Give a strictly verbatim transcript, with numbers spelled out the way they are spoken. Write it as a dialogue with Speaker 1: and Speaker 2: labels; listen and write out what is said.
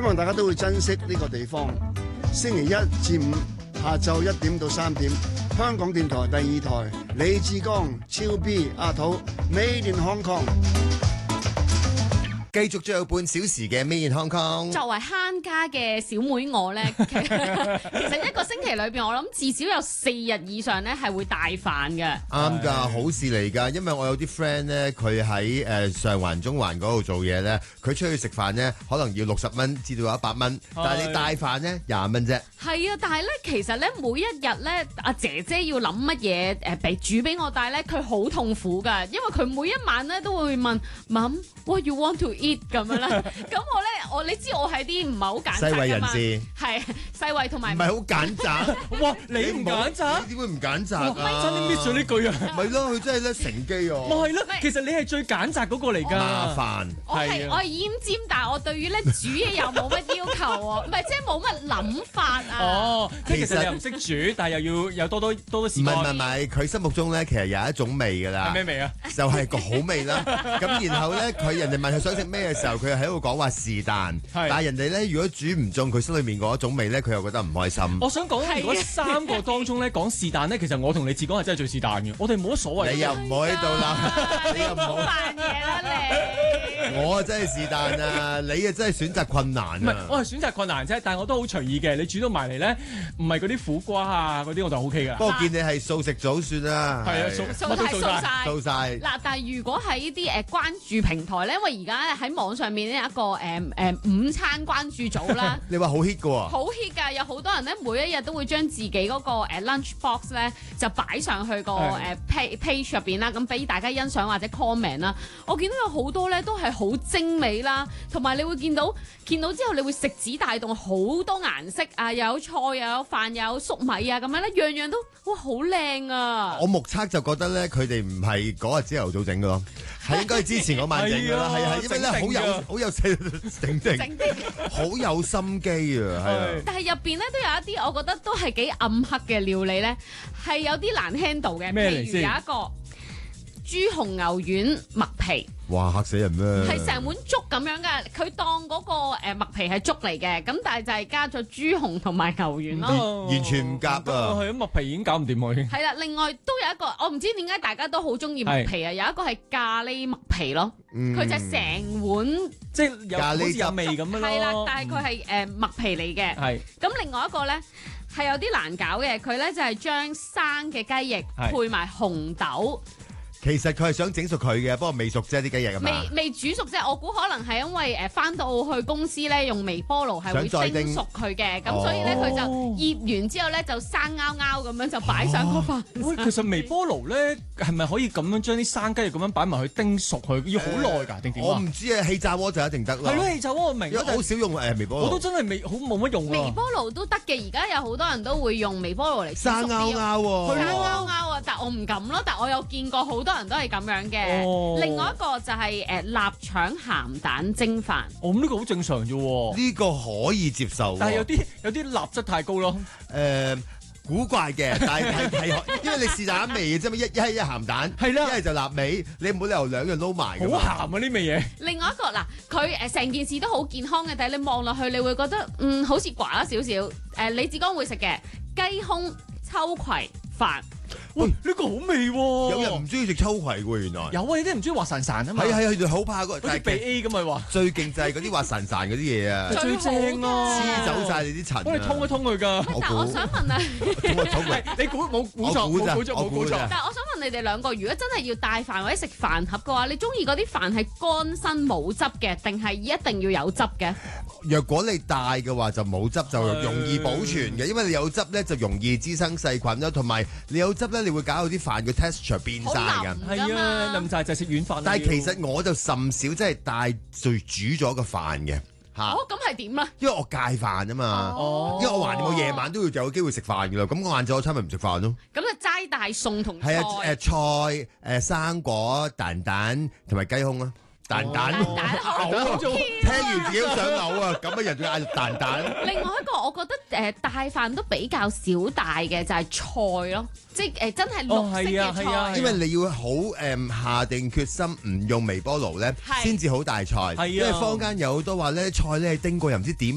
Speaker 1: 望大家都會珍惜呢個地方。星期一至五下晝一點到三點，香港電台第二台李志剛、超 B、阿土 Made in Hong Kong。
Speaker 2: 繼續最後半小時嘅 Made in Hong Kong。
Speaker 3: 作為慳家嘅小妹我咧，其實一個星期裏邊，我諗至少有四日以上咧係會帶飯嘅。
Speaker 2: 啱㗎，好事嚟㗎，因為我有啲 friend 咧，佢喺誒上環、中環嗰度做嘢咧，佢出去食飯咧，可能要六十蚊至到一百蚊，但係你帶飯咧廿蚊啫。係
Speaker 3: 啊，但係咧，其實咧每一日咧，阿姐姐要諗乜嘢誒俾煮俾我帶咧，佢好痛苦㗎，因為佢每一晚咧都會問 Mom，what you want to eat 咁樣啦。咁我咧，我你知我係啲唔係好揀擇㗎嘛，係世衛同埋
Speaker 2: 唔係好揀擇。
Speaker 4: 哇，你唔揀擇？
Speaker 2: 你點會唔揀擇啊？
Speaker 4: 真係 miss 咗呢句啊！
Speaker 2: 咪咯，佢真係咧乘機喎。
Speaker 4: 咪係咯，其實你係最揀擇嗰個嚟㗎。
Speaker 2: 麻煩。
Speaker 3: 我係我係奄尖，但係我對於咧煮嘢又冇乜要求喎，唔係即係冇乜諗法啊。
Speaker 4: 哦，即係其實你又唔識煮，但係又要有多多多多時間。
Speaker 2: 唔係唔係，佢心目中咧其實有一種味㗎啦。
Speaker 4: 係咩味啊？
Speaker 2: 就係個好味啦。咁然後咧，佢人哋問佢想食咩嘅時候，佢又喺度講話是但。但係人哋咧，如果煮唔中佢心裏面嗰一種味咧，佢又覺得唔開心。
Speaker 4: 我想講，如果三個當中咧講是但咧，其實我同你志講係真係最是但嘅，我哋冇乜所謂。
Speaker 2: 你又唔好喺度啦，你又唔好
Speaker 3: 扮嘢啦你。
Speaker 2: 我啊真係是但啊，你啊真係選擇困難啊。
Speaker 4: 唔係，我係選擇困難啫，但係我都好隨意嘅。你煮到埋嚟咧，唔係嗰啲苦瓜啊嗰啲我就 O K 㗎。
Speaker 2: 不過見你係素食組算啦。
Speaker 4: 係啊，素
Speaker 3: 素晒素晒
Speaker 2: 素晒。
Speaker 3: 嗱，但係如果喺呢啲誒關注平台咧，因為而家喺網上面咧有一個誒誒、呃、午餐關注組啦。
Speaker 2: 你話好 hit 㗎喎？
Speaker 3: 好 hit 㗎，有好多人咧每一日都會將自己嗰個誒 lunch box 咧就擺上去個誒 page page 入邊啦，咁俾大家欣賞或者 comment 啦。我見到有好多咧都係好精美啦，同埋你會見到見到之後，你會食指大動，好多顏色啊，又有菜又有飯又有粟米啊，咁樣咧樣樣都哇好靚啊！
Speaker 2: 我目測就覺得咧，佢哋唔係嗰日朝頭早整㗎咯，係應該之前嗰晚整㗎啦，係係因為咧好有好有整整好有心機啊，係啊！
Speaker 3: 但係入邊咧都有一啲，我覺得都係幾暗黑嘅料理咧，係有啲難 handle 嘅，譬如有一個豬紅牛丸麥皮。
Speaker 2: 哇！嚇死人咩？
Speaker 3: 係成碗粥咁樣㗎，佢當嗰個誒麥皮係粥嚟嘅，咁但係就係加咗豬紅同埋牛丸咯，
Speaker 2: 完全唔夾啊！
Speaker 4: 係啊，麥皮已經搞唔掂喎已經。
Speaker 3: 係啦，另外都有一個，我唔知點解大家都好中意麥皮啊，有一個係咖喱麥皮咯，佢就係成碗
Speaker 4: 即係有好似有味咁樣咯。
Speaker 3: 係啦，但係佢係誒麥皮嚟嘅。係。咁另外一個咧係有啲難搞嘅，佢咧就係將生嘅雞翼配埋紅豆。
Speaker 2: 其實佢係想整熟佢嘅，不過未熟啫啲雞翼咁嘛。
Speaker 3: 未未煮熟啫，我估可能係因為誒翻到去公司咧用微波爐係會叮熟佢嘅，咁所以咧佢就醃完之後咧就生拗拗咁樣就擺上個飯。
Speaker 4: 喂，其實微波爐咧係咪可以咁樣將啲生雞翼咁樣擺埋去叮熟佢？要好耐㗎定點啊？
Speaker 2: 我唔知啊，氣炸鍋就一定得啦。
Speaker 4: 係咯，氣炸鍋我明。
Speaker 2: 因為好少用誒微波爐。
Speaker 4: 我都真係未好冇乜用啊。
Speaker 3: 微波爐都得嘅，而家有好多人都會用微波爐嚟
Speaker 2: 生拗拗喎。
Speaker 3: 生拗拗啊！但我唔敢咯，但我有見過好多人都係咁樣。嘅，另外一個就係誒臘腸鹹蛋蒸飯。
Speaker 4: 哦，咁呢個好正常啫喎。
Speaker 2: 呢個可以接受。
Speaker 4: 但係有啲有啲鈉質太高咯。
Speaker 2: 誒古怪嘅，但係係因為你是但味嘅啫嘛，一一係一鹹蛋，
Speaker 4: 係啦，
Speaker 2: 一係就臘味，你冇理由兩樣撈埋。
Speaker 4: 好鹹啊呢味嘢。
Speaker 3: 另外一個嗱，佢誒成件事都好健康嘅，但係你望落去，你會覺得嗯好似寡咗少少。誒李志剛會食嘅雞胸秋葵飯。
Speaker 4: 喂，呢個好味喎！
Speaker 2: 有人唔中意食秋葵喎，原來
Speaker 4: 有啊，有啲人唔中意滑潺潺啊嘛。
Speaker 2: 係係佢哋好怕嗰，
Speaker 4: 好似鼻 A 咁咪話。
Speaker 2: 最勁就係嗰啲滑潺潺嗰啲嘢啊，
Speaker 4: 最正啊！
Speaker 2: 黐走曬你啲塵。
Speaker 4: 幫你通一通佢㗎。
Speaker 3: 但係我想問啊，
Speaker 4: 你估冇估錯，冇估錯，冇估錯。
Speaker 3: 但係我想問你哋兩個，如果真係要帶飯或者食飯盒嘅話，你中意嗰啲飯係乾身冇汁嘅，定係一定要有汁嘅？
Speaker 2: 若果你帶嘅話就冇汁就容易保存嘅，因為你有汁咧就容易滋生細菌啦，同埋你有汁咧你會搞到啲飯嘅 texture 變晒㗎。
Speaker 4: 係啊，淋晒就係食軟飯。
Speaker 2: 但係其實我就甚少即係帶最煮咗嘅飯嘅嚇。
Speaker 3: 哦，咁係點啊？
Speaker 2: 因為我戒飯啊嘛，
Speaker 3: 哦、
Speaker 2: 因為我橫掂我夜晚都要有機會食飯㗎啦，咁我晏晝我餐咪唔食飯咯。
Speaker 3: 咁就齋大餸同菜。
Speaker 2: 係啊，誒、呃、菜誒、呃、生果蛋蛋同埋雞胸啊。蛋蛋，
Speaker 3: 蛋蛋好
Speaker 2: 嘔，聽完自己都想嘔啊！咁嘅人仲嗌蛋蛋。
Speaker 3: 另外一個我覺得誒帶飯都比較少帶嘅就係菜咯，即係誒真係綠色嘅菜。
Speaker 2: 因為你要好誒下定決心唔用微波爐咧，先至好帶菜。因為坊間有好多話咧菜咧叮過又唔知點。